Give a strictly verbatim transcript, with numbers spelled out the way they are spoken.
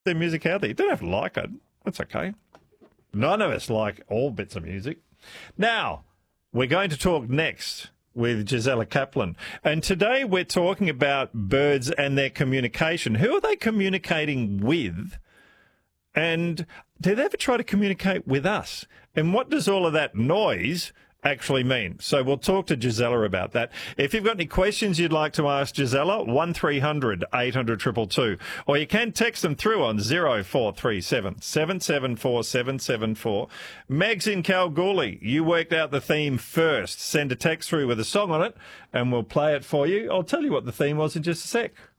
Their music out there. You don't have to like it. That's okay. None of us like all bits of music. Now, we're going to talk next with Gisela Kaplan. And today we're talking about birds and their communication. Who are they communicating with? And do they ever try to communicate with us? And what does all of that noise actually mean? So we'll talk to Gisela about that. If you've got any questions you'd like to ask Gisela, one three hundred eight hundred two two two. Or you can text them through on zero four three seven seven seven four seven seven four. Megs in Kalgoorlie, you worked out the theme first. Send a text through with a song on it and we'll play it for you. I'll tell you what the theme was in just a sec.